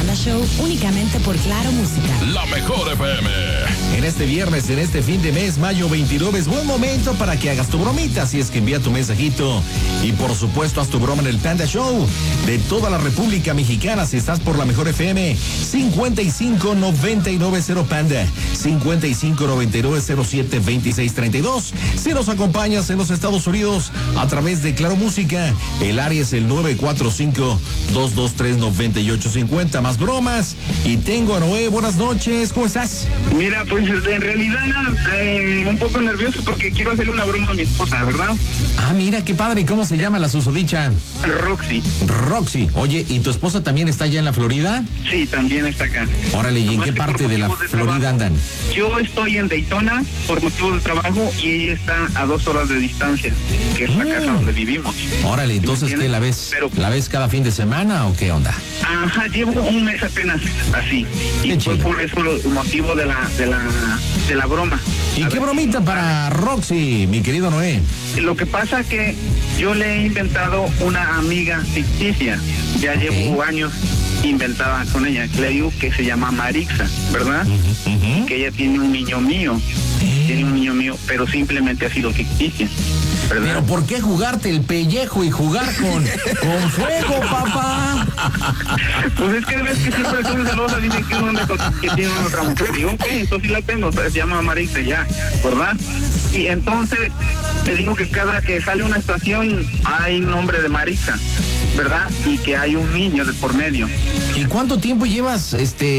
Panda Show únicamente por Claro Música. La mejor FM. En este viernes, en este fin de mes, mayo 29, es buen momento para que hagas tu bromita. Así es que envía tu mensajito. Y por supuesto, haz tu broma en el Panda Show de toda la República Mexicana. Si estás por la mejor FM, 5599 Panda, 5599072632. Si nos acompañas en los Estados Unidos a través de Claro Música, el área es el 945-223-9850. Más bromas. Y tengo a Noé. Buenas noches. ¿Cómo estás? Mira, pues en realidad un poco nervioso porque quiero hacerle una broma a mi esposa, ¿verdad? Ah, mira, qué padre. ¿Cómo se llama la susodicha? Roxy. Roxy. Oye, ¿y tu esposa también está allá en la Florida? Sí, también está acá. Órale, ¿y en qué parte de la Florida andan? Yo estoy en Daytona por motivos de trabajo y ella está a 2 horas de distancia, que es la casa donde vivimos. Órale, entonces, ¿qué la ves? ¿La ves cada fin de semana o qué onda? Ajá, llevo un mes apenas así. Y fue por eso el motivo de la broma. ¿Y qué bromita para Roxy, mi querido Noé? Lo que pasa que yo le he inventado una amiga ficticia. Ya llevo años inventada con ella. Le digo que se llama Marixa, ¿verdad? Que ella tiene un niño mío. Tiene un niño mío, pero simplemente ha sido ficticia, ¿verdad? Pero ¿por qué jugarte el pellejo y jugar con fuego, papá? Pues es que ves que siempre son celosas, dicen que uno que tiene otra mujer. Digo, ok, entonces sí la tengo, se llama Marixa ya, ¿verdad? Y entonces te digo que cada que sale una estación hay un nombre de Marixa, ¿verdad? Y que hay un niño de por medio. ¿Y cuánto tiempo llevas,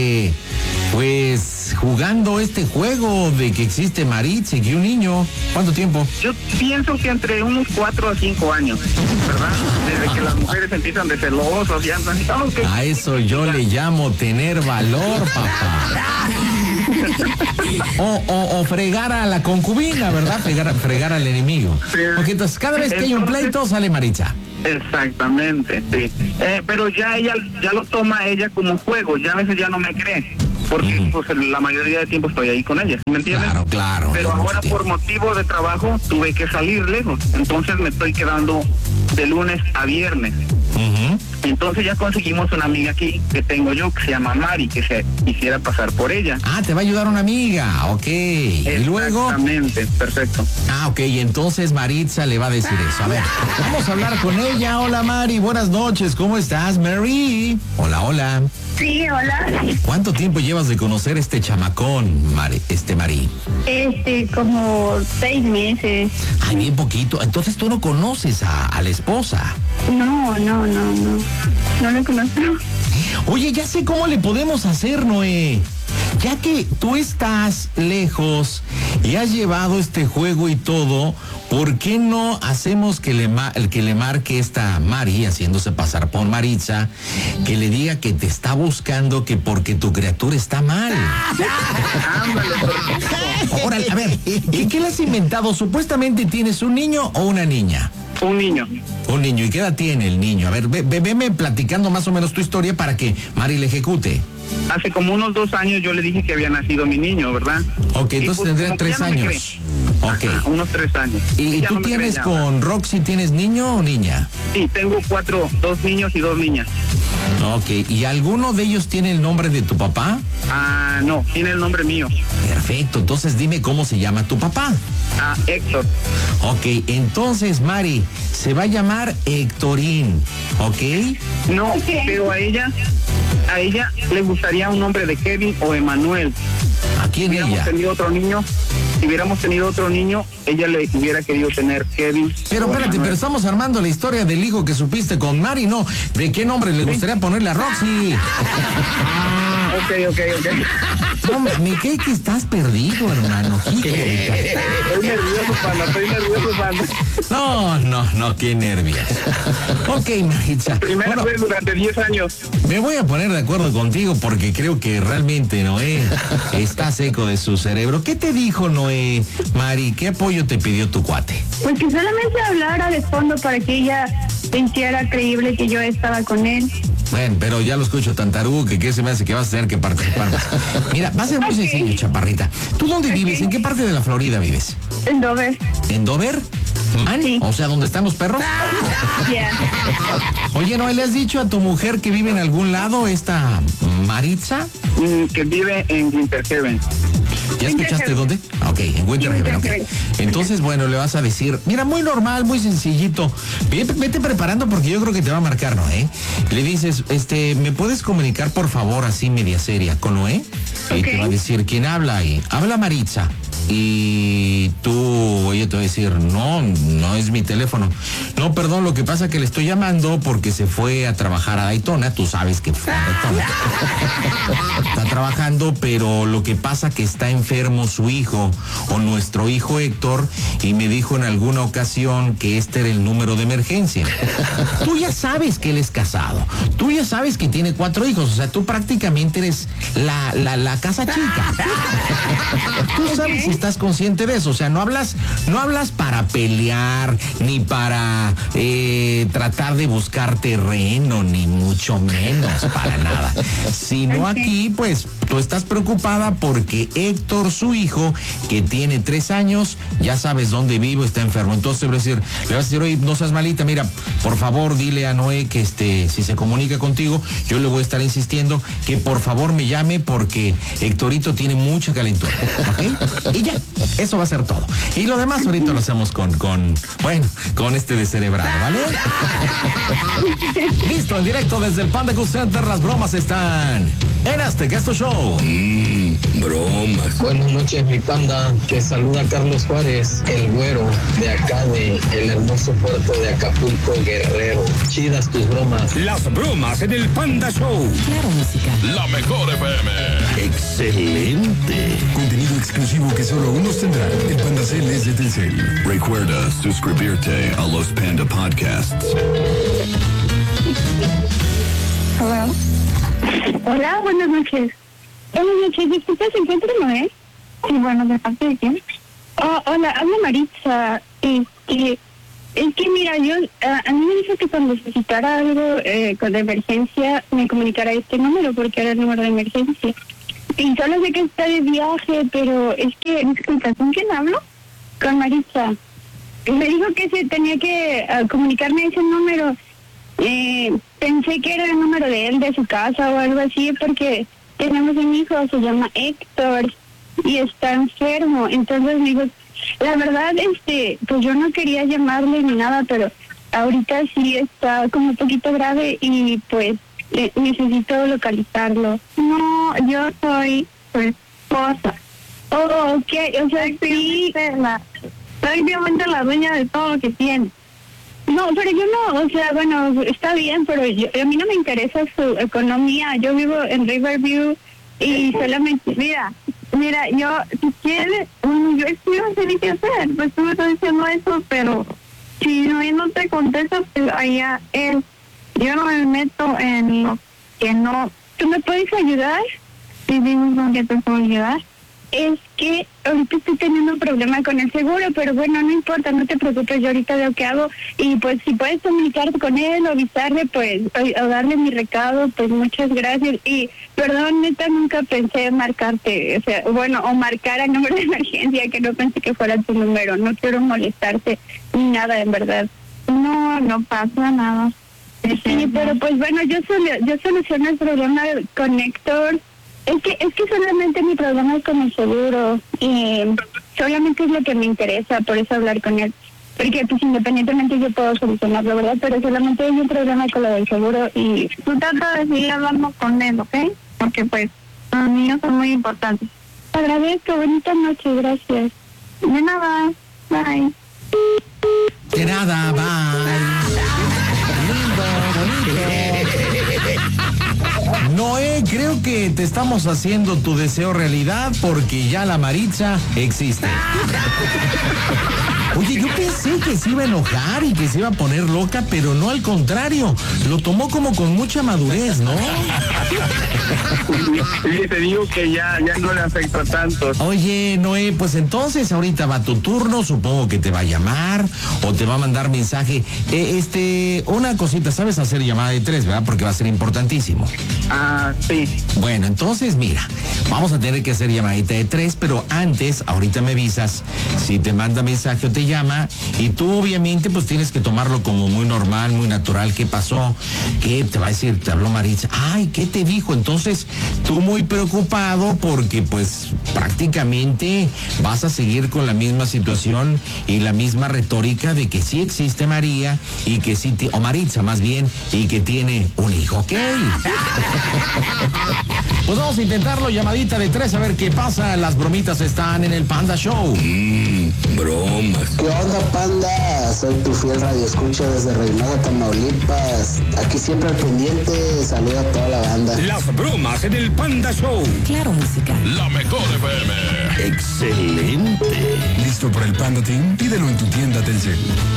pues, jugando este juego de que existe Maritza y que un niño? ¿Cuánto tiempo? Yo pienso que entre unos 4 a 5 años, ¿verdad? Desde que las mujeres empiezan de celosas y andan. A eso yo le llamo tener valor, papá. O fregar a la concubina, ¿verdad? Fregar al enemigo. Sí. Porque entonces cada vez que hay un pleito sale Maritza. Exactamente, sí. Pero ya ella lo toma ella como juego, ya a veces ya no me cree. Porque pues la mayoría de tiempo estoy ahí con ella, ¿me entiendes? Claro. Pero ahora por motivo de trabajo tuve que salir lejos, entonces me estoy quedando de lunes a viernes. Entonces ya conseguimos una amiga aquí que tengo yo que se llama Mari, que se quisiera pasar por ella. Ah, te va a ayudar una amiga, ok. ¿Y luego? Exactamente, perfecto. Ah, ok, y entonces Maritza le va a decir eso. A ver, vamos a hablar con ella. Hola Mari, buenas noches, ¿cómo estás, Mary? Hola. Sí, hola. ¿Cuánto tiempo llevas de conocer este chamacón, Mari? Como 6 meses. Ay, bien poquito. Entonces tú no conoces a la esposa. No lo conozco. Oye, ya sé cómo le podemos hacer, Noé. Ya que tú estás lejos y has llevado este juego y todo, ¿por qué no hacemos que le marque esta Mari, haciéndose pasar por Maritza, que le diga que te está buscando, que porque tu criatura está mal? Órale, a ver, ¿y qué le has inventado? Supuestamente tienes un niño o una niña. Un niño. ¿Y qué edad tiene el niño? A ver, veme platicando más o menos tu historia para que Mari le ejecute. Hace como unos 2 años yo le dije que había nacido mi niño, ¿verdad? Ok, entonces pues, tendría 3 años. Ok. Ajá, unos 3 años. ¿Y tú tienes con Roxy, tienes niño o niña? Sí, tengo 2 niños y 2 niñas. Ok, ¿y alguno de ellos tiene el nombre de tu papá? No, tiene el nombre mío. Perfecto, entonces dime cómo se llama tu papá. Héctor. Ok, entonces Mari, se va a llamar Héctorín, ¿ok? No, pero a ella le gustaría un nombre de Kevin o Emanuel. ¿A quién ella? Si hubiéramos tenido otro niño, ella le hubiera querido tener Kevin. Pero espérate, pero estamos armando la historia del hijo que supiste con Mari, ¿no? ¿De qué nombre le gustaría ponerle a Roxy? Ok. No, me cae que estás perdido, hermano. Estoy nervioso, panda. No, qué nervios. Ok, Maritza. Primera vez durante 10 años. Me voy a poner de acuerdo contigo porque creo que realmente Noé está seco de su cerebro. ¿Qué te dijo Noé, Mari? ¿Qué apoyo te pidió tu cuate? Pues que solamente hablara de fondo para que ella sintiera creíble que yo estaba con él. Bueno, pero ya lo escucho tan tarugo que se me hace que vas a tener que participar más. Mira, va a ser muy sencillo, chaparrita. ¿Tú dónde vives? ¿En qué parte de la Florida vives? En Dover. ¿En Dover? Sí. O sea, ¿dónde están los perros? Ya. Oye, ¿no le has dicho a tu mujer que vive en algún lado, esta Maritza? Que vive en Winter Haven. ¿Ya escuchaste dónde? Ok, en Winter Haven, ok. Entonces, bueno, le vas a decir, mira, muy normal, muy sencillito. Vete preparando porque yo creo que te va a marcar Noé. Le dices, ¿me puedes comunicar, por favor, así media seria con Noé? Y te va a decir, ¿quién habla ahí? Habla Maritza. Y tú, ella te va a decir, no es mi teléfono. No, perdón, lo que pasa es que le estoy llamando porque se fue a trabajar a Daytona. Tú sabes que fue a Daytona. Está trabajando, pero lo que pasa que está enfermo su hijo o nuestro hijo Héctor y me dijo en alguna ocasión que este era el número de emergencia. Tú ya sabes que él es casado. Tú ya sabes que tiene 4 hijos. O sea, tú prácticamente eres la casa chica. Tú sabes si estás consciente de eso. O sea, no hablas para pelear ni para tratar de buscar terreno, ni mucho menos para nada. Sino aquí, pues, tú estás preocupada porque Héctor, su hijo, que tiene 3 años, ya sabes dónde vivo, está enfermo. Entonces le vas a decir, oye, no seas malita, mira, por favor, dile a Noé que si se comunica contigo, yo le voy a estar insistiendo que por favor me llame porque Héctorito tiene mucha calentura, ¿ok? Y ya, eso va a ser todo. Y lo demás ahorita lo hacemos con este descerebrado, ¿vale? Listo, en directo desde el Panda Cool Center, las bromas están en Azteca Show. Bromas. Buenas noches, mi panda. Te saluda Carlos Juárez, el güero, de acá de el hermoso puerto de Acapulco, Guerrero. Chidas tus bromas. Las bromas en el Panda Show. Claro, música. La mejor FM. Excelente. Contenido exclusivo que solo unos tendrán. El Panda Cel es de Telcel. Recuerda suscribirte a los Panda Podcasts. Hola, buenas noches. Buenas noches, disculpa, ¿se encuentra Noé? Sí, bueno, ¿de parte de quién? Oh, hola, habla Maritza. Es que mira, a mí me dijo que cuando necesitara algo de emergencia me comunicara este número porque era el número de emergencia. Y solo sé que está de viaje, pero es que, disculpa, ¿con quién hablo? Con Maritza. Me dijo que se tenía que comunicarme ese número. Pensé que era el número de él, de su casa o algo así, porque tenemos un hijo, se llama Héctor, y está enfermo. Entonces digo, la verdad, pues yo no quería llamarle ni nada, pero ahorita sí está como un poquito grave y pues necesito localizarlo. No, yo soy su esposa. Oh, ok, o sea, sí, prácticamente la dueña de todo lo que tiene. No, pero yo no, o sea, bueno, está bien, pero a mí no me interesa su economía. Yo vivo en Riverview y solamente, mira, yo, si quieres, yo estoy feliz de hacer, pues tú me estás diciendo eso, pero si no te contesta, pues allá él, yo no me meto en lo que no. ¿Tú me puedes ayudar? Sí, dime con qué te puedo ayudar. Es que ahorita estoy teniendo un problema con el seguro, pero bueno, no importa, no te preocupes, yo ahorita veo qué hago. Y pues si puedes comunicarte con él o avisarle, pues, o darle mi recado, pues muchas gracias. Y perdón, neta, nunca pensé marcarte, o sea, bueno, o marcar el número de emergencia, que no pensé que fuera tu número. No quiero molestarte ni nada, en verdad. No pasa nada. Sí, pero pues bueno, yo soluciono el problema con Héctor. Es que solamente mi problema es con el seguro, y solamente es lo que me interesa, por eso hablar con él. Porque pues independientemente yo puedo solucionarlo, ¿verdad? Pero solamente hay un problema con lo del seguro y tú trata de seguir hablando con él, ¿ok? Porque pues los niños son muy importantes. Te agradezco, bonita noche, gracias. De nada, bye. De nada, bye. Lindo, bonito. Noé, creo que te estamos haciendo tu deseo realidad porque ya la Maritza existe. Oye, yo pensé que se iba a enojar y que se iba a poner loca, pero no, al contrario. Lo tomó como con mucha madurez, ¿no? Sí, te digo que ya no le afecta tanto. Oye, Noé, pues entonces ahorita va tu turno, supongo que te va a llamar o te va a mandar mensaje. Una cosita, ¿sabes hacer llamada de 3, verdad? Porque va a ser importantísimo. Ah, sí. Bueno, entonces mira, vamos a tener que hacer llamadita de 3, pero antes, ahorita me avisas si te manda mensaje o te llama, y tú obviamente pues tienes que tomarlo como muy normal, muy natural. ¿Qué pasó? ¿Qué te va a decir? Te habló Maritza. Ay, ¿qué te dijo? Entonces, tú muy preocupado porque pues prácticamente vas a seguir con la misma situación y la misma retórica de que sí existe María y que sí, o Maritza más bien, y que tiene un hijo, ¿ok? Pues vamos a intentarlo, llamadita de 3, a ver qué pasa. Las bromitas están en el Panda Show. Bromas. ¿Qué onda, Panda? Soy tu fiel radioescucha desde Reynosa, Tamaulipas. Aquí siempre al pendiente. Saluda a toda la banda. Las bromas en el Panda Show. Claro, música. La mejor FM. Excelente. ¿Listo para el Panda Team? Pídelo en tu tienda Telcel.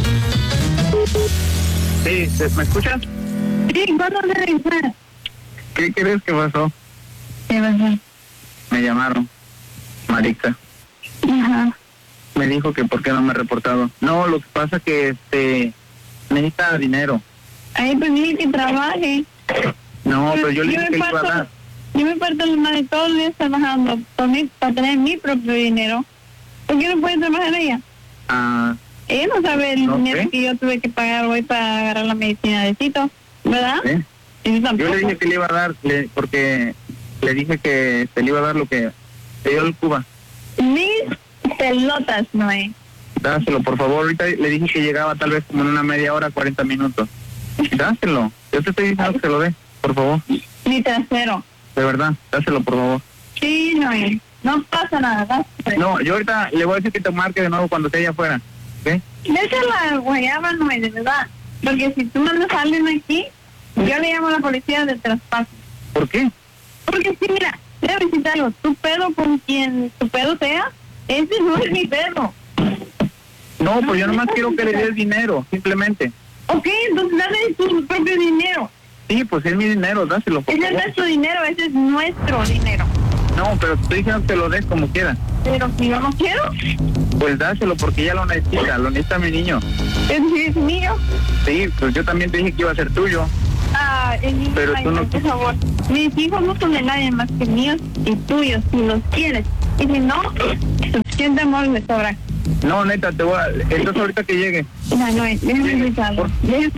Sí, ¿me escuchas? Sí, ¿cuándo te revisar? ¿Qué crees que pasó? ¿Qué pasó? Me llamaron. Maritza. Ajá. Me dijo que por qué no me he reportado. No, lo que pasa que necesita dinero. Ahí pues dile que trabaje. No, pero yo le dije que iba a dar. Yo me parto la madre todos los días trabajando para tener mi propio dinero. ¿Por qué no puede trabajar ella? Ella no sabe el dinero que yo tuve que pagar hoy para agarrar la medicina de Cito, ¿verdad? ¿Sí? Yo le dije que le iba a dar, porque le dije que te le iba a dar lo que te dio el Cuba. Mis pelotas, Noé. Dáselo, por favor. Ahorita le dije que llegaba tal vez como en una media hora, 40 minutos. Dáselo. Yo te estoy diciendo que se lo dé, por favor. Mi trasero. De verdad, dáselo, por favor. Sí, Noé. No pasa nada, dáselo. No, yo ahorita le voy a decir que te marque de nuevo cuando esté allá afuera. ¿Sí? Déjala guayaba, Noé, de verdad. Porque si tú mandas a alguien aquí, yo le llamo a la policía de traspaso. ¿Por qué? Porque sí, mira, debe visitarlo. Tu pedo con quien tu pedo sea, ese no es mi pedo. No, pues yo nomás quiero que le des dinero, simplemente. Ok, entonces dale tu propio dinero. Sí, pues es mi dinero, dáselo, por favor. Ese es nuestro dinero, ese es nuestro dinero. No, pero te estoy diciendo que lo des como quieras. Pero si yo no quiero, pues dáselo porque ella lo necesita mi niño. ¿es mío? Sí, pues yo también te dije que iba a ser tuyo. El niño, pero tú no... por favor. Mis hijos no son de nadie más que míos y tuyos, si los quieres. Y si no, suficiente amor me sobra. No, neta, te voy a... Entonces ahorita que llegue. No, déjame invitarlo.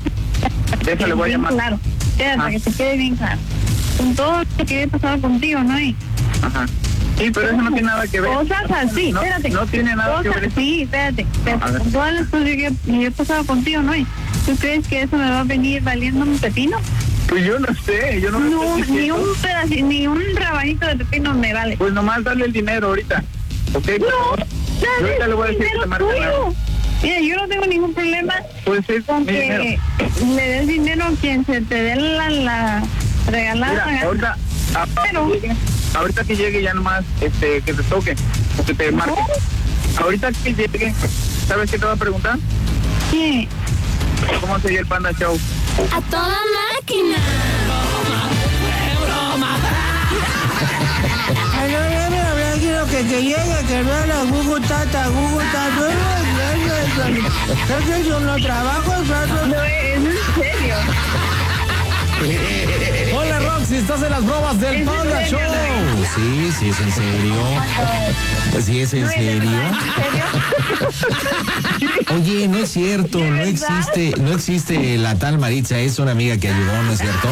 Déjale, voy a llamar. Claro, para que te quede bien claro. Con todo lo que he pasado contigo, ¿no? Ajá. Sí, pero eso no tiene nada que ver. Cosas así, no, espérate. No tiene nada que ver. Sí, espérate. Con todas las cosas que yo he pasado contigo, ¿no? ¿Tú crees que eso me va a venir valiendo un pepino? Pues yo no sé, yo no me No, ni un pedacito, ni un rabanito de pepino me vale. Pues nomás darle el dinero ahorita, ¿ok? No, yo ahorita le voy a decir que te marque. Mira, yo no tengo ningún problema pues es con que dinero. le des dinero a quien se te dé la regalada. Mira, ahorita que llegue ya nomás, que te toque, o que te marque. Ahorita que llegue, ¿sabes qué te va a preguntar? ¿Qué? ¿Cómo sería el Panda Show? ¡A toda máquina! ¡Broma! Quiero que te llegue, que no la Google Tata. Es que yo no trabajo, no, es en serio. Hola, Roxy, estás en las bromas del Panda Show. Sí, es en serio. Sí, es en serio. Oye, no es cierto, no existe la tal Maritza, es una amiga que ayudó, ¿no es cierto?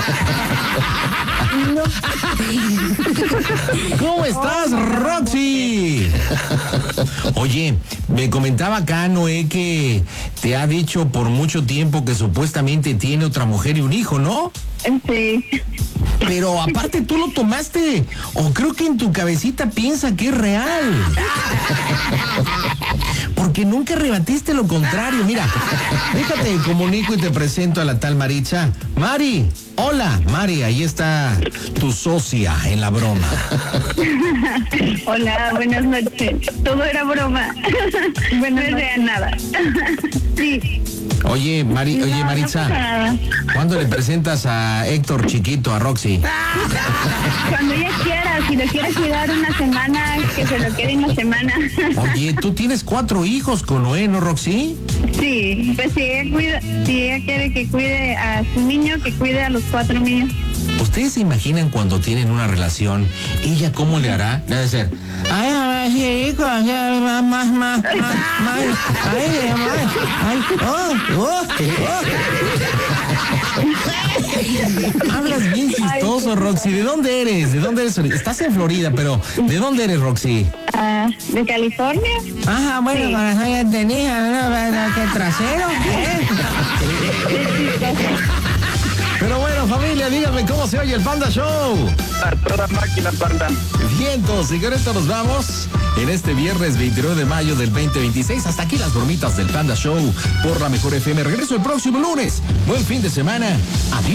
¿Cómo estás, Roxy? Oye, me comentaba acá Noé que te ha dicho por mucho tiempo que supuestamente tiene otra mujer y un hijo, ¿no? Sí. Pero aparte tú lo tomaste, o creo que en tu cabecita piensa que es real. Porque nunca rebatiste lo contrario. Mira, déjate comunico y te presento a la tal Maritza. Mari, hola, Mari, ahí está tu socia en la broma. Hola, buenas noches. Todo era broma. Bueno, no es real nada. Sí. Oye, Maritza, ¿cuándo le presentas a Héctor Chiquito, a Roxy? Cuando ella quiera, si lo quiere cuidar una semana, que se lo quede una semana. Oye, tú tienes 4 hijos con Noé, ¿no, Roxy? Sí, pues si ella quiere que cuide a su niño, que cuide a los 4 niños. ¿Ustedes se imaginan cuando tienen una relación, ella cómo le hará? Debe ser, ay, chico, ay, hablas bien chistoso, Roxy. ¿De dónde eres? Estás en Florida, pero ¿de dónde eres, Roxy? ¿De California? Ajá, bueno, Sí. con eso ya tenía, ¿qué trasero? Pero bueno, familia, díganme cómo se oye el Panda Show. A toda máquina, Panda. Vientos, y con esto nos vamos en este viernes 29 de mayo del 2026. Hasta aquí las bromitas del Panda Show por la Mejor FM. Regreso el próximo lunes. Buen fin de semana. Adiós.